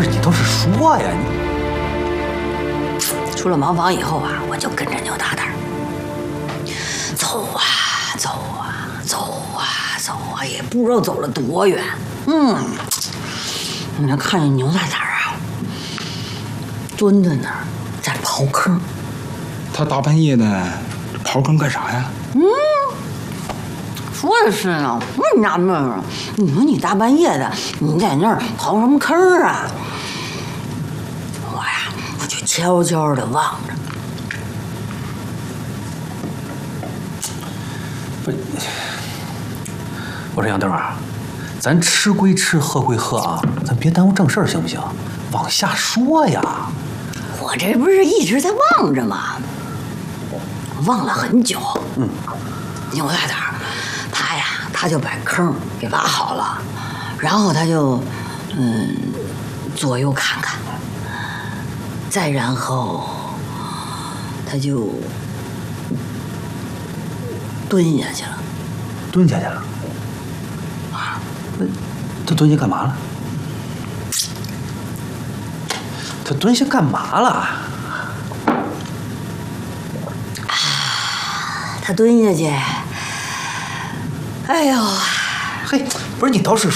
不是你倒是说呀你。 出了茅房以后啊，我就跟着牛大胆走啊走啊走啊走啊，也不知道走了多远。你看见牛大胆啊，蹲在那儿在刨坑。 他大半夜的刨坑干啥呀？ 说的是呢，我也纳闷了，你说你大半夜的，你在那儿刨什么坑啊？我就悄悄的望着。 不，我说杨豆啊，咱吃归吃，喝归喝啊，咱别耽误正事儿行不行？往下说呀。 我这不是一直在望着吗？望了很久。牛大胆他就把坑给挖好了，然后他就左右看看，再然后他就蹲下去了。 蹲下去了。他蹲下干嘛了？他蹲下干嘛了？ 他蹲下去，哎呦， 嘿，不是你倒是